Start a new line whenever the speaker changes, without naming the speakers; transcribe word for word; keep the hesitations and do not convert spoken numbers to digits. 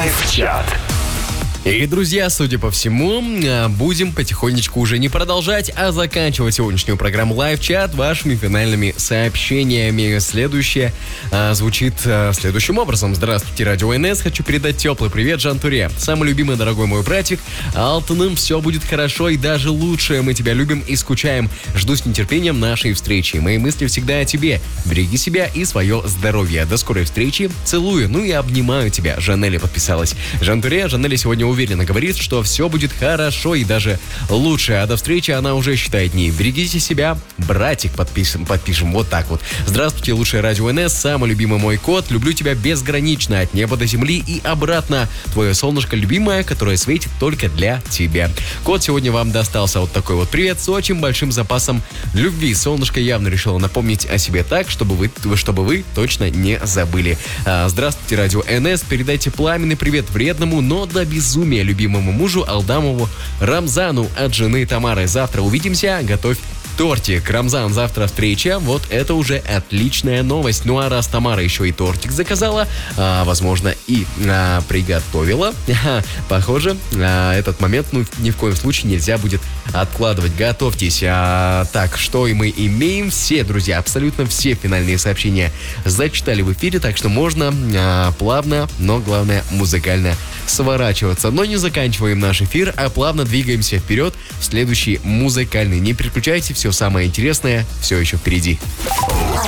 Лайв-чат.
И, друзья, судя по всему, будем потихонечку уже не продолжать, а заканчивать сегодняшнюю программу Лайв-чат вашими финальными сообщениями. Следующее а, звучит а, следующим образом. Здравствуйте, Радио эн эс. Хочу передать теплый привет Жантуре. Самый любимый, дорогой мой братик. Алтыным все будет хорошо и даже лучше. Мы тебя любим и скучаем. Жду с нетерпением нашей встречи. Мои мысли всегда о тебе. Береги себя и свое здоровье. До скорой встречи. Целую. Ну и обнимаю тебя. Жанелли подписалась. Жантуре, Жанелли сегодня уверенно говорит, что все будет хорошо и даже лучше. А до встречи она уже считает дни. Берегите себя, братик, подпишем, подпишем вот так вот. Здравствуйте, лучшее Радио эн эс, самый любимый мой кот. Люблю тебя безгранично, от неба до земли и обратно. Твое солнышко любимое, которое светит только для тебя. Кот, сегодня вам достался вот такой вот привет с очень большим запасом любви. Солнышко явно решило напомнить о себе так, чтобы вы, чтобы вы точно не забыли. А, здравствуйте, Радио эн эс. Передайте пламенный привет вредному, но до безумия любимому мужу Алдамову Рамзану от жены Тамары. Завтра увидимся, готовь тортик. Рамзан, завтра встреча. Вот это уже отличная новость. Ну а раз Тамара еще и тортик заказала, а, возможно, и а, приготовила, похоже, а, этот момент ну ни в коем случае нельзя будет откладывать. Готовьтесь. А, так, что и мы имеем? Все, друзья, абсолютно все финальные сообщения зачитали в эфире, так что можно а, плавно, но главное музыкально сворачиваться. Но не заканчиваем наш эфир, а плавно двигаемся вперед в следующий музыкальный. Не переключайтесь, все самое интересное все еще впереди.